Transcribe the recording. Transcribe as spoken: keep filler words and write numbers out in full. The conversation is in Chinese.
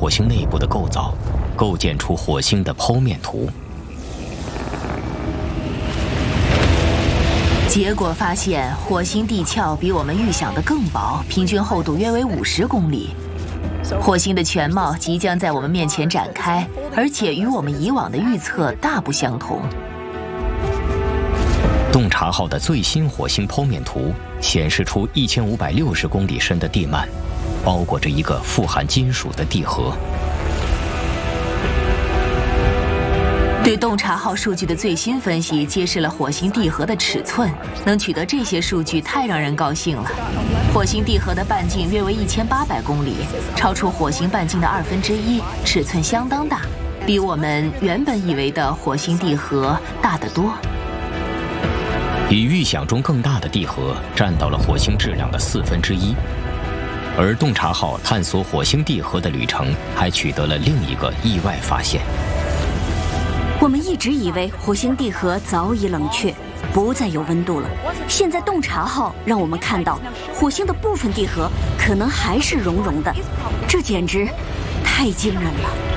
火星内部的构造，构建出火星的剖面图。 结果发现，火星地壳比我们预想的更薄，平均厚度约为五十公里。火星的全貌即将在我们面前展开，而且与我们以往的预测大不相同。 洞察号的最新火星剖面图显示出一千五百六十公里深的地幔，包裹着一个富含金属的地核。 对洞察号数据的最新分析揭示了火星地核的尺寸，能取得这些数据太让人高兴了。火星地核的半径约为一千八百公里，超出火星半径的二分之一，尺寸相当大，比我们原本以为的火星地核大得多。 比预想中更大的地核占到了火星质量的四分之一，而洞察号探索火星地核的旅程还取得了另一个意外发现。 我们一直以为火星地核早已冷却，不再有温度了。现在洞察号让我们看到，火星的部分地核可能还是熔融的，这简直太惊人了。